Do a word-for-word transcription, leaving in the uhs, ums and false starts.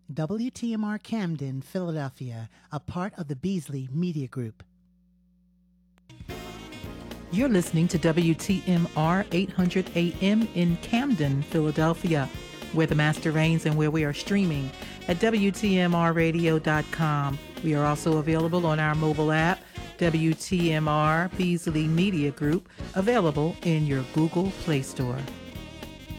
W T M R Camden, Philadelphia, a part of the Beasley Media Group. You're listening to W T M R eight hundred A M in Camden, Philadelphia, where the master reigns and where we are streaming at W T M R radio dot com. We are also available on our mobile app, W T M R Beasley Media Group, available in your Google Play Store.